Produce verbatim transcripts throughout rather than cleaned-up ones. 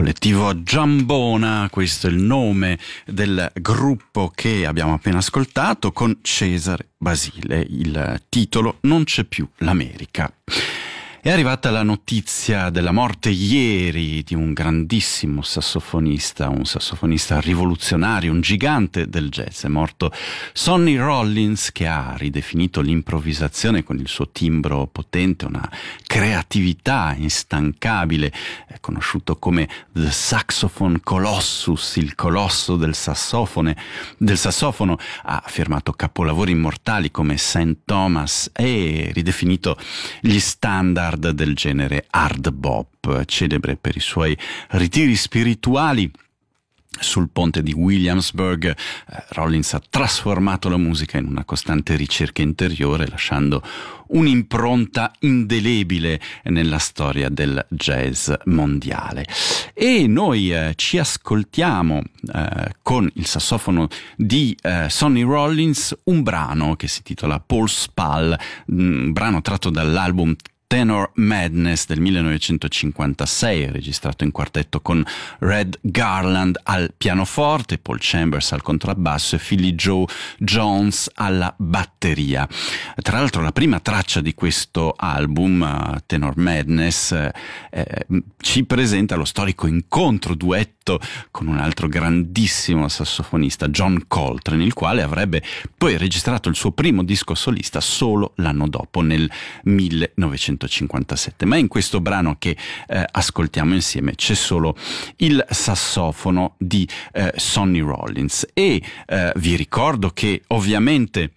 Collettivo Giambona, questo è il nome del gruppo che abbiamo appena ascoltato, con Cesare Basile. Il titolo Non c'è più l'America. È arrivata la notizia della morte ieri di un grandissimo sassofonista, un sassofonista rivoluzionario, un gigante del jazz. È morto Sonny Rollins, che ha ridefinito l'improvvisazione con il suo timbro potente, una creatività instancabile. È conosciuto come The Saxophone Colossus, il colosso del sassofone, del sassofono. Ha firmato capolavori immortali come Saint Thomas e ridefinito gli standard del genere hard bop, celebre per i suoi ritiri spirituali. Sul ponte di Williamsburg, eh, Rollins ha trasformato la musica in una costante ricerca interiore, lasciando un'impronta indelebile nella storia del jazz mondiale. E noi eh, ci ascoltiamo eh, con il sassofono di eh, Sonny Rollins un brano che si intitola Paul's Pal, un brano tratto dall'album Tenor Madness del millenovecentocinquantasei, registrato in quartetto con Red Garland al pianoforte, Paul Chambers al contrabbasso e Philly Joe Jones alla batteria. Tra l'altro la prima traccia di questo album, uh, Tenor Madness, eh, ci presenta lo storico incontro duetto con un altro grandissimo sassofonista, John Coltrane, il quale avrebbe poi registrato il suo primo disco solista solo l'anno dopo, nel millenovecentocinquantasette. Ma in questo brano che eh, ascoltiamo insieme c'è solo il sassofono di eh, Sonny Rollins e eh, vi ricordo che ovviamente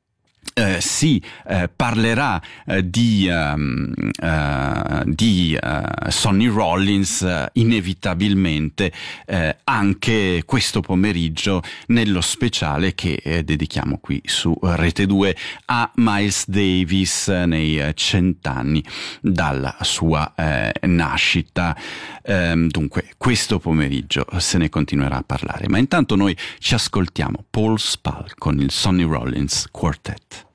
Eh, si eh, parlerà eh, di, um, uh, di uh, Sonny Rollins uh, inevitabilmente eh, anche questo pomeriggio nello speciale che eh, dedichiamo qui su Rete due a Miles Davis eh, nei eh, cent'anni dalla sua eh, nascita. Eh, dunque questo pomeriggio se ne continuerà a parlare, ma intanto noi ci ascoltiamo Paul's Pal con il Sonny Rollins Quartet.